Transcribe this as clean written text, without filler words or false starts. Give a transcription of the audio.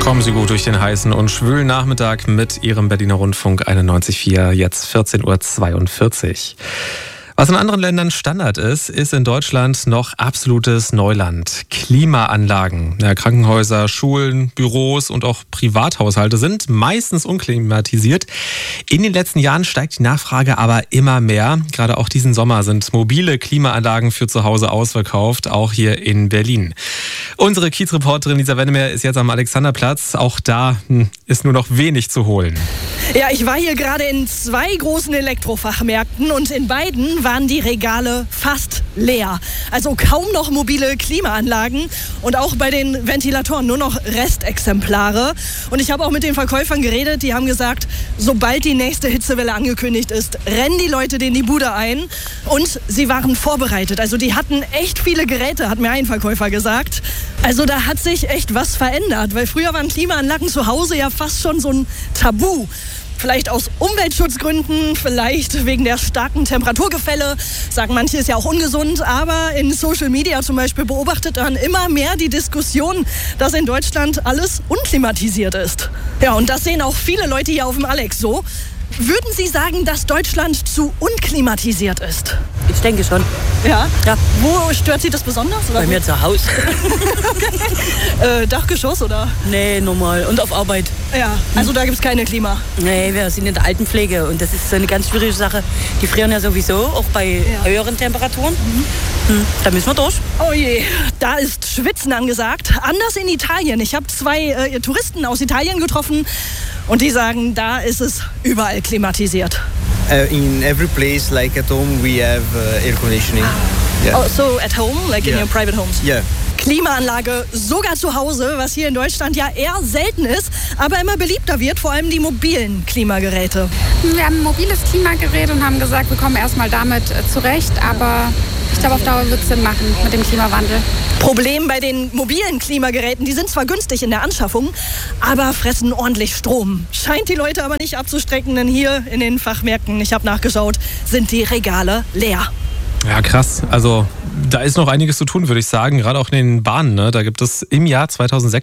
Kommen Sie gut durch den heißen und schwülen Nachmittag mit Ihrem Berliner Rundfunk 91.4, jetzt 14.42 Uhr. Was in anderen Ländern Standard ist, ist in Deutschland noch absolutes Neuland. Klimaanlagen. Ja, Krankenhäuser, Schulen, Büros und auch Privathaushalte sind meistens unklimatisiert. In den letzten Jahren steigt die Nachfrage aber immer mehr. Gerade auch diesen Sommer sind mobile Klimaanlagen für zu Hause ausverkauft, auch hier in Berlin. Unsere Kiez-Reporterin Lisa Wennemer ist jetzt am Alexanderplatz. Auch da ist nur noch wenig zu holen. Ja, ich war hier gerade in 2 großen Elektrofachmärkten und in beiden waren die Regale fast leer. Also kaum noch mobile Klimaanlagen und auch bei den Ventilatoren nur noch Restexemplare. Und ich habe auch mit den Verkäufern geredet, die haben gesagt, sobald die nächste Hitzewelle angekündigt ist, rennen die Leute denen die Bude ein. Und sie waren vorbereitet. Also die hatten echt viele Geräte, hat mir ein Verkäufer gesagt. Also da hat sich echt was verändert, weil früher waren Klimaanlagen zu Hause ja fast schon so ein Tabu. Vielleicht aus Umweltschutzgründen, vielleicht wegen der starken Temperaturgefälle. Sagen manche, ist ja auch ungesund. Aber in Social Media zum Beispiel beobachtet man immer mehr die Diskussion, dass in Deutschland alles unklimatisiert ist. Ja, und das sehen auch viele Leute hier auf dem Alex so. Würden Sie sagen, dass Deutschland zu unklimatisiert ist? Ich denke schon. Ja? Ja. Wo stört Sie das besonders? Oder bei mir zu Hause. Dachgeschoss, oder? Nee, normal. Und auf Arbeit. Ja, also da gibt es keine Klima. Nee, wir sind in der Altenpflege und das ist so eine ganz schwierige Sache. Die frieren ja sowieso, auch bei höheren Temperaturen. Da müssen wir durch. Oh je, da ist Schwitzen angesagt. Anders in Italien. Ich habe 2 Touristen aus Italien getroffen und die sagen, da ist es überall klimatisiert. In every place, like at home, we have air conditioning. Yeah. Oh, so at home, like in your private homes? Yeah. Klimaanlage sogar zu Hause, was hier in Deutschland ja eher selten ist, aber immer beliebter wird, vor allem die mobilen Klimageräte. Wir haben ein mobiles Klimagerät und haben gesagt, wir kommen erstmal damit zurecht, aber ich glaube, auf Dauer wird es Sinn machen mit dem Klimawandel. Problem bei den mobilen Klimageräten, die sind zwar günstig in der Anschaffung, aber fressen ordentlich Strom. Scheint die Leute aber nicht abzustrecken, denn hier in den Fachmärkten, ich habe nachgeschaut, sind die Regale leer. Ja, krass. Also da ist noch einiges zu tun, würde ich sagen. Gerade auch in den Bahnen. Ne? Da gibt es im Jahr 2006